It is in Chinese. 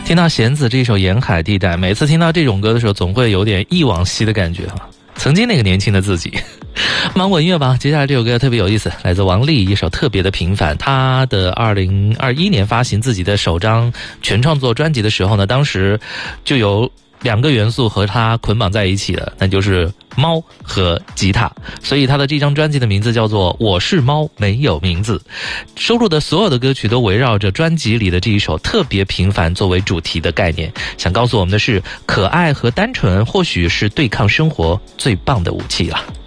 听到弦子这首《沿海地带》，每次听到这种歌的时候，总会有点忆往昔的感觉啊，曾经那个年轻的自己。芒果音乐吧，接下来这首歌特别有意思，来自王丽，一首特别的平凡。他的2021年发行自己的首张全创作专辑的时候呢，当时就有2个元素和他捆绑在一起的，那就是猫和吉他，所以他的这张专辑的名字叫做《我是猫没有名字》，收录的所有的歌曲都围绕着专辑里的这一首特别平凡作为主题的概念。想告诉我们的是，可爱和单纯或许是对抗生活最棒的武器了。